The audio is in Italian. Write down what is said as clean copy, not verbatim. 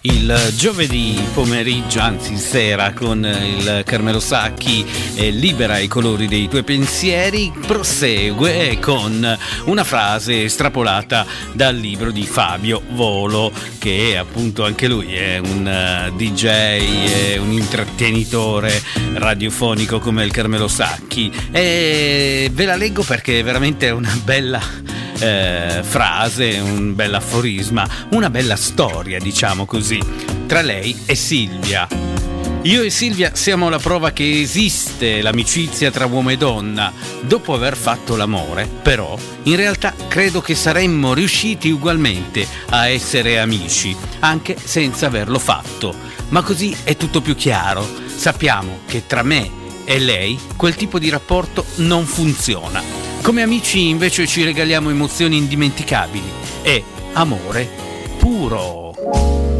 Il giovedì pomeriggio, anzi sera, con il Carmelo Sacchi libera i colori dei tuoi pensieri, prosegue con una frase estrapolata dal libro di Fabio Volo, che appunto anche lui è un DJ, è un intrattenitore radiofonico come il Carmelo Sacchi, e ve la leggo perché è veramente una bella frase, un bel aforisma, una bella storia, diciamo così, tra lei e Silvia. Io e Silvia siamo la prova che esiste l'amicizia tra uomo e donna. Dopo aver fatto l'amore, però, in realtà credo che saremmo riusciti ugualmente a essere amici, anche senza averlo fatto. Ma così è tutto più chiaro. Sappiamo che tra me e lei quel tipo di rapporto non funziona. Come amici invece ci regaliamo emozioni indimenticabili e amore puro.